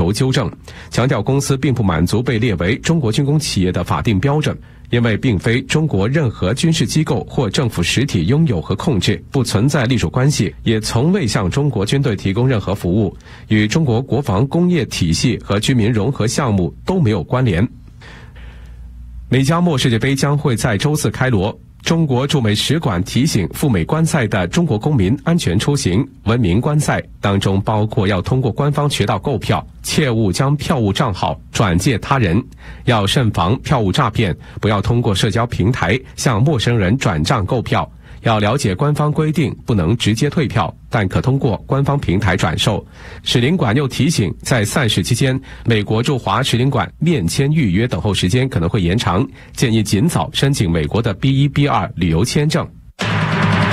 求纠正，强调公司并不满足被列为中国军工企业的法定标准，因为并非中国任何军事机构或政府实体拥有和控制，不存在隶属关系，也从未向中国军队提供任何服务，与中国国防工业体系和居民融合项目都没有关联。美加墨世界杯将会在周四开锣。中国驻美使馆提醒赴美观赛的中国公民安全出行、文明观赛，当中包括要通过官方渠道购票，切勿将票务账号转借他人，要慎防票务诈骗，不要通过社交平台向陌生人转账购票，要了解官方规定，不能直接退票，但可通过官方平台转售。使领馆又提醒，在赛事期间，美国驻华使领馆面签预约等候时间可能会延长，建议尽早申请美国的 B1、B2 旅游签证。